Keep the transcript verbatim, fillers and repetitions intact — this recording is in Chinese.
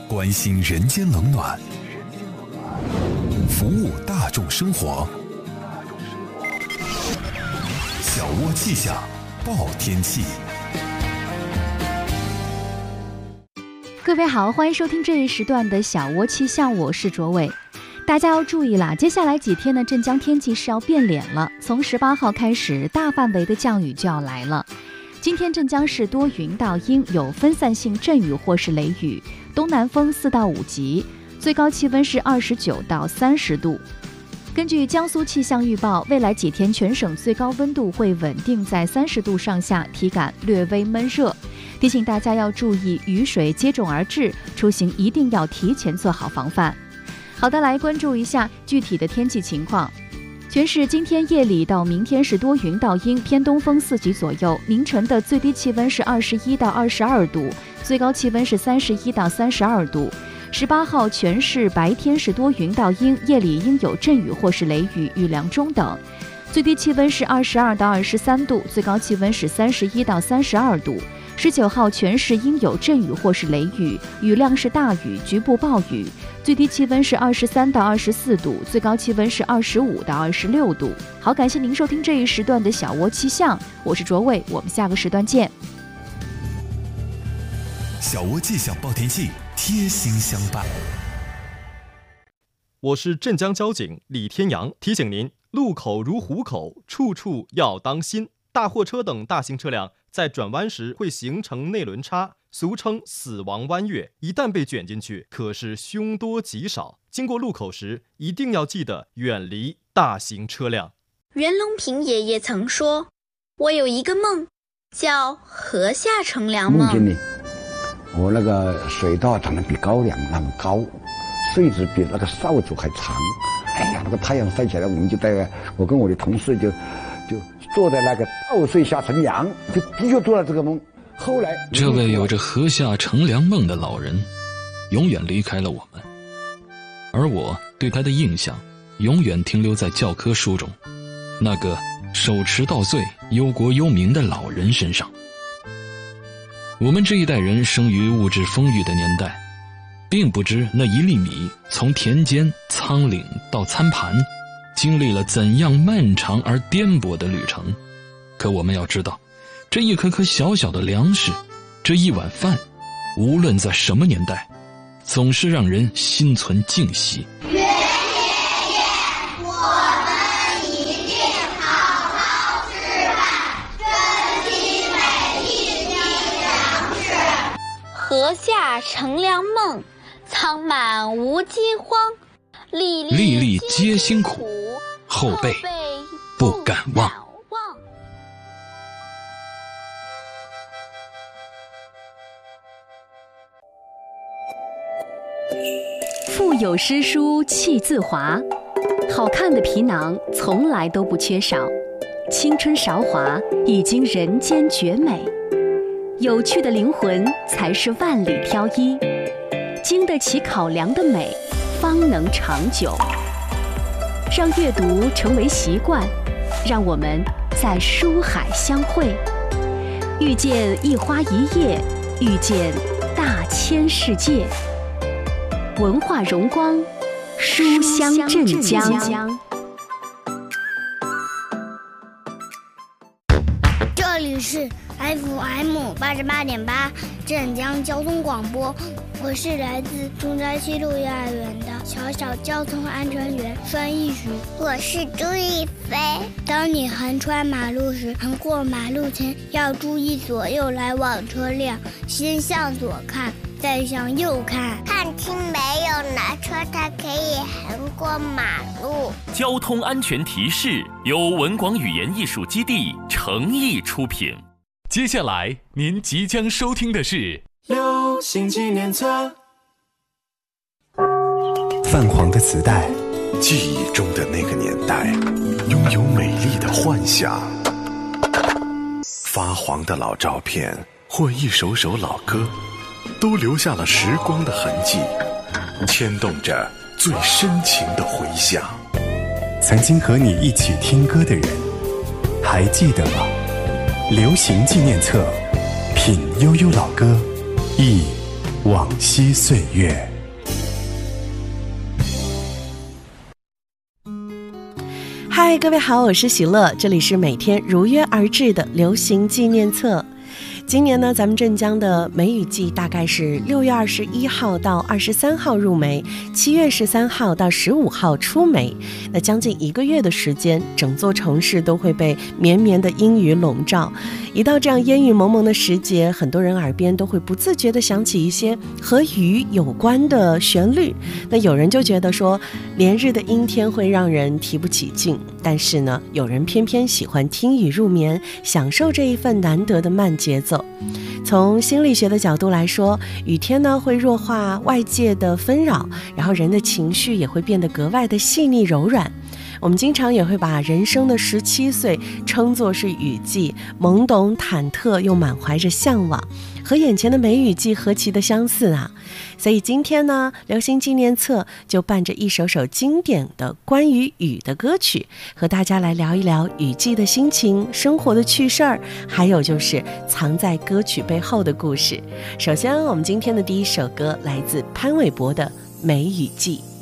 关心人间冷暖，服务大众生活。小窝气象报天气。 各位好，欢迎收听这一时段的小窝气象，我是卓伟。大家要注意啦，接下来几天呢，镇江天气是要变脸了。从十八号开始，大范围的降雨就要来了。今天镇江市多云到阴，有分散性阵雨或是雷雨，东南风四到五级，最高气温是二十九到三十度。根据江苏气象预报，未来几天全省最高温度会稳定在三十度上下，体感略微闷热。提醒大家要注意雨水接踵而至，出行一定要提前做好防范。好的，来关注一下具体的天气情况。全市今天夜里到明天是多云到阴，偏东风四级左右，凌晨的最低气温是二十一到二十二度，最高气温是三十一到三十二度。十八号全市白天是多云到阴，夜里应有阵雨或是雷雨，雨量中等，最低气温是二十二到二十三度，最高气温是三十一到三十二度。十九号全市应有阵雨或是雷雨，雨量是大雨，局部暴雨，最低气温是二十三到二十四度，最高气温是二十五到二十六度。好，感谢您收听这一时段的小窝气象，我是卓伟，我们下个时段见。 小窝气象报天气，贴心相伴。 我是镇江交警李天阳，提醒您，路口如虎口，处处要当心。大货车等大型车辆在转弯时会形成内轮差，俗称死亡弯月，一旦被卷进去，可是凶多吉少。经过路口时，一定要记得远离大型车辆。 袁隆平爷爷曾说，我有一个梦，叫河下乘凉梦。 梦见呢，我那个水稻长得比高粱那么高，穗子比那个扫帚还长。哎呀，那个太阳晒起来，我们就在我跟我的同事就就坐在那个稻穗下乘凉，就的确做了这个梦。后来这位有着河下乘凉梦的老人永远离开了我们，而我对他的印象永远停留在教科书中那个手持稻穗忧国忧民的老人身上。我们这一代人生于物质丰裕的年代，并不知那一粒米从田间仓廪到餐盘经历了怎样漫长而颠簸的旅程。可我们要知道，这一颗颗小小的粮食，这一碗饭，无论在什么年代，总是让人心存敬惜。 袁爷爷，我们一定好好吃饭，珍惜每一滴粮食。 河下乘凉梦，仓满无饥荒，粒粒粒皆辛苦，后辈不敢忘。 腹有诗书气自华，好看的皮囊从来都不缺少，青春韶华已经人间绝美，有趣的灵魂才是万里挑一，经得起考量的美方能长久。让阅读成为习惯，让我们在书海相会，遇见一花一叶，遇见大千世界。文化荣光，书香镇江。 这里是 F M 八十八点八镇江交通广播，我是来自中山西路幼儿园的小小交通安全员孙艺许。 我是朱一飞。 当你横穿马路时，横过马路前要注意左右来往车辆，先向左看，再向右看， 看清没有哪车它可以横过马路。 交通安全提示由文广语言艺术基地诚意出品。接下来您即将收听的是流行纪念册。 泛黄的磁带，记忆中的那个年代，拥有美丽的幻想。发黄的老照片或一首首老歌，都留下了时光的痕迹，牵动着最深情的回响。曾经和你一起听歌的人，还记得吗？流行纪念册，品悠悠老歌，忆往昔岁月。 嗨，各位好，我是喜乐，这里是每天如约而至的流行纪念册。今年呢，咱们镇江的梅雨季大概是六月二十一号到二十三号入梅，七月十三号到十五号出梅。那将近一个月的时间，整座城市都会被绵绵的阴雨笼罩。一到这样烟雨蒙蒙的时节，很多人耳边都会不自觉地想起一些和雨有关的旋律。那有人就觉得说，连日的阴天会让人提不起劲，但是呢，有人偏偏喜欢听雨入眠，享受这一份难得的慢节奏。从心理学的角度来说，雨天呢会弱化外界的纷扰，然后人的情绪也会变得格外的细腻柔软。我们经常也会把人生的十七岁称作是雨季，懵懂忐忑又满怀着向往，和眼前的梅雨季何其的相似啊！所以今天呢，流行纪念册就伴着一首首经典的关于雨的歌曲，和大家来聊一聊雨季的心情、生活的趣事儿，还有就是藏在歌曲背后的故事。首先，我们今天的第一首歌来自潘玮柏的《梅雨季》。